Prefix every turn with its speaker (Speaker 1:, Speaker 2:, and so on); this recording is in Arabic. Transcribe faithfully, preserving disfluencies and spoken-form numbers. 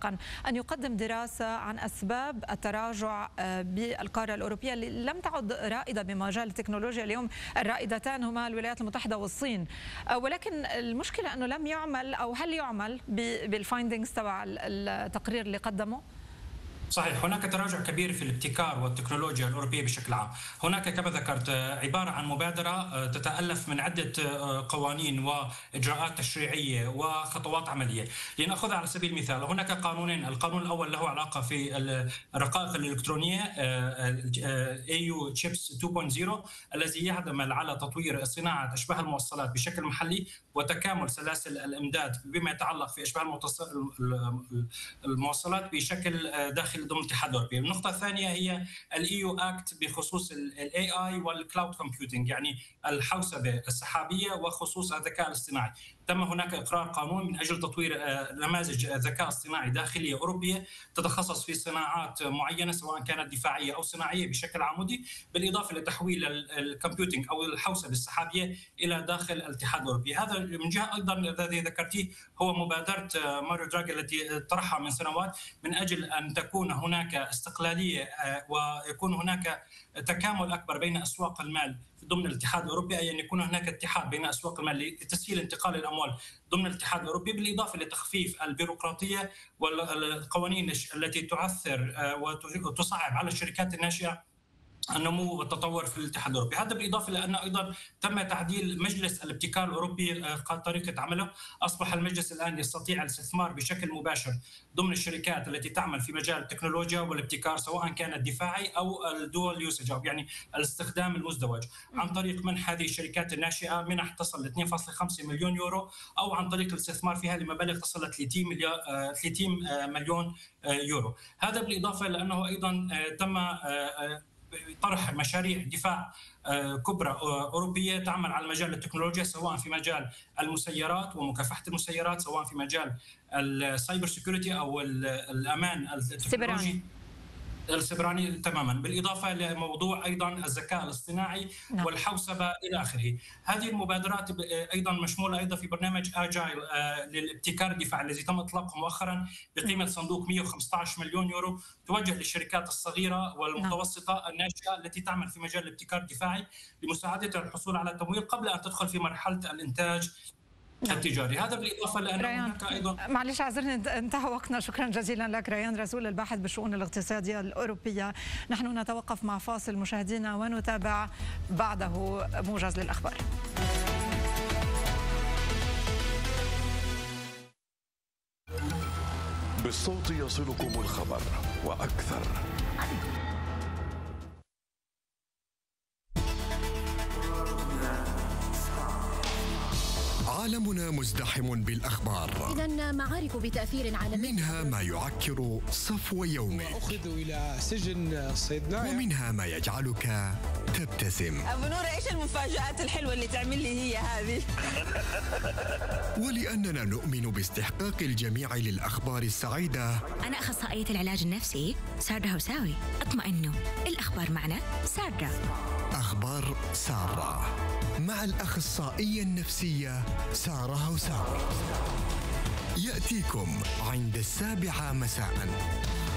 Speaker 1: سابقا أن يقدم دراسة عن أسباب التراجع بالقارة الأوروبية اللي لم تعد رائدة بمجال التكنولوجيا. اليوم الرائدتان هما الولايات المتحدة والصين، ولكن المشكلة أنه لم يعمل، أو هل يعمل بالفايندينجز تبع التقرير اللي قدمه؟
Speaker 2: صحيح، هناك تراجع كبير في الابتكار والتكنولوجيا الأوروبية بشكل عام. هناك كما ذكرت عبارة عن مبادرة تتألف من عدة قوانين وإجراءات تشريعية وخطوات عملية. لنأخذ على سبيل المثال، هناك قانونين. القانون الأول له علاقة في الرقائق الإلكترونية إي يو تشيبس اثنين نقطة صفر الذي يعمل على تطوير صناعة أشباه الموصلات بشكل محلي وتكامل سلاسل الإمداد بما يتعلق في أشباه الموصلات بشكل داخل ضمن الاتحاد الاوروبي. النقطة الثانية هي الاي يو اكت بخصوص الاي اي والكلاود كومبيوتنج، يعني الحوسبة السحابية وخصوص الذكاء الاصطناعي. تم هناك اقرار قانون من اجل تطوير نماذج ذكاء اصطناعي داخلية اوروبية تتخصص في صناعات معينة سواء كانت دفاعية او صناعية بشكل عمودي، بالاضافة لتحويل الكمبيوتنج او الحوسبة السحابية الى داخل الاتحاد الاوروبي. هذا من جهة ايضا الذي ذكرتيه هو مبادرة ماريو دراغي التي طرحها من سنوات من اجل ان تكون هناك استقلالية ويكون هناك تكامل أكبر بين أسواق المال ضمن الاتحاد الأوروبي، أي أن يكون هناك اتحاد بين أسواق المال لتسهيل انتقال الأموال ضمن الاتحاد الأوروبي، بالإضافة لتخفيف البيروقراطية والقوانين التي تعثر وتصعب على الشركات الناشئة النمو والتطور في الاتحاد الاوروبي. هذا بالاضافه لان ايضا تم تعديل مجلس الابتكار الاوروبي طريقه عمله. اصبح المجلس الان يستطيع الاستثمار بشكل مباشر ضمن الشركات التي تعمل في مجال التكنولوجيا والابتكار سواء كانت دفاعي او الدول يوسج او يعني الاستخدام المزدوج، عن طريق منح هذه الشركات الناشئه منح تصل ل اثنين فاصلة خمسة مليون يورو، او عن طريق الاستثمار فيها لمبالغ تصل ل ثلاثين مليون يورو. هذا بالاضافه لانه ايضا تم طرح مشاريع دفاع كبرى أوروبية تعمل على مجال التكنولوجيا سواء في مجال المسيرات ومكافحة المسيرات، سواء في مجال السايبر سيكوريتي أو الأمان التكنولوجي السبراني تماما، بالإضافة لموضوع أيضا الذكاء الاصطناعي نعم. والحوسبة إلى آخره. هذه المبادرات أيضا مشمولة أيضا في برنامج آجايل للابتكار الدفاعي الذي تم إطلاقه مؤخرا بقيمة صندوق مئة وخمسة عشر مليون يورو، توجه للشركات الصغيرة والمتوسطة نعم. الناشئة التي تعمل في مجال الابتكار الدفاعي لمساعدتها الحصول على تمويل قبل أن تدخل في مرحلة الإنتاج التجاري. هذا بالإضافة لأن هناك أيضا
Speaker 1: معلش اعذرني انتهى وقتنا. شكرا جزيلا لك ريان رسول، الباحث بالشؤون الاقتصادية الأوروبية. نحن نتوقف مع فاصل مشاهدينا ونتابع بعده موجز للأخبار.
Speaker 3: بالصوت يصلكم الخبر وأكثر. عالمنا مزدحم بالأخبار،
Speaker 4: إذن معارك بتأثير عالمي،
Speaker 3: منها ما يعكر صفو يومك
Speaker 5: وأخذ إلى سجن صيدناء،
Speaker 3: ومنها ما يجعلك تبتسم.
Speaker 6: أبو نور إيش المفاجآت الحلوة اللي تعمل لي هي هذه؟
Speaker 3: ولأننا نؤمن باستحقاق الجميع للأخبار السعيدة.
Speaker 4: أنا أخصائية العلاج النفسي سارة هوساوي، اطمئنوا الأخبار معنا سارة.
Speaker 3: أخبار سارة مع الأخصائية النفسية سارة هوساوي، يأتيكم عند السابعة مساءً.